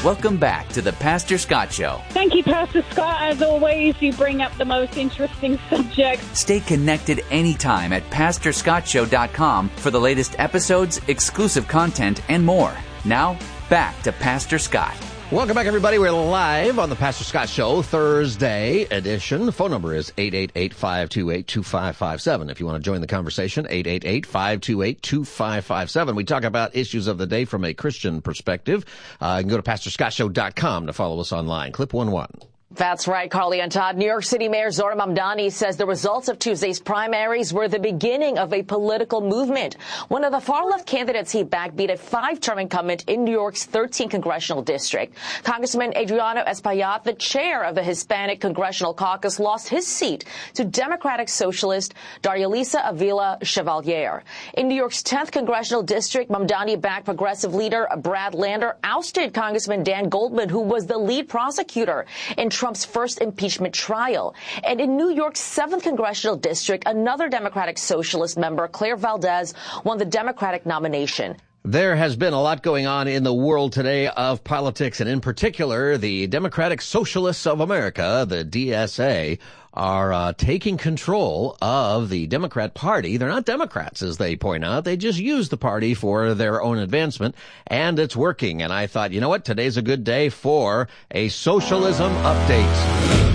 Welcome back to the Pastor Scott Show. Thank you, Pastor Scott. As always, you bring up the most interesting subjects. Stay connected anytime at PastorScottShow.com for the latest episodes, exclusive content, and more. Now, back to Pastor Scott. Welcome back, everybody. We're live on the Pastor Scott Show, Thursday edition. The phone number is 888-528-2557. If you want to join the conversation, 888-528-2557. We talk about issues of the day from a Christian perspective. You can go to PastorScottShow.com to follow us online. Clip 1-1. That's right, Carly and Todd. New York City Mayor Zohran Mamdani says the results of Tuesday's primaries were the beginning of a political movement. One of the far-left candidates he backed beat a 5-term incumbent in New York's 13th congressional district. Congressman Adriano Espaillat, the chair of the Hispanic Congressional Caucus, lost his seat to Democratic Socialist Darjalisa Avila Chevalier. In New York's 10th congressional district, Mamdani-backed progressive leader Brad Lander ousted Congressman Dan Goldman, who was the lead prosecutor in Trump's first impeachment trial. And in New York's 7th congressional district, another Democratic Socialist member, Claire Valdez, won the Democratic nomination. There has been a lot going on in the world today of politics, and in particular, the Democratic Socialists of America, the DSA, are taking control of the Democrat Party. They're not Democrats, as they point out. They just use the party for their own advancement, and it's working. And I thought, you know what? Today's a good day for a socialism update.